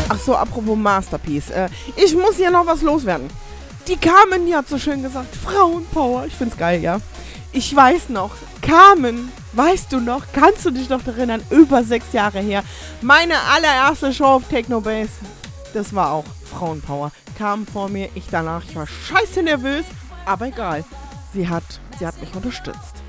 Ach so, apropos Masterpiece. Ich muss hier noch was loswerden. Die Carmen, die hat so schön gesagt, Frauenpower. Ich find's geil, ja. Ich weiß noch, Carmen, weißt du noch, kannst du dich noch erinnern, über 6 Jahre her, meine allererste Show auf Technobase, das war auch Frauenpower. Kam vor mir, ich danach, ich war scheiße nervös, aber egal. Sie hat mich unterstützt.